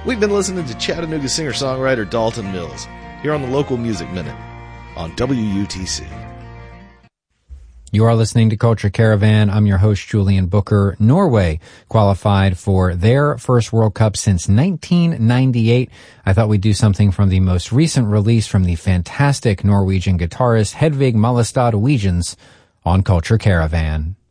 We've been listening to Chattanooga singer-songwriter Dalton Mills here on the Local Music Minute on WUTC. You are listening to Culture Caravan. I'm your host, Julian Booker. Norway qualified for their first World Cup since 1998. I thought we'd do something from the most recent release from the fantastic Norwegian guitarist Hedvig Mollestad Wegens on Culture Caravan.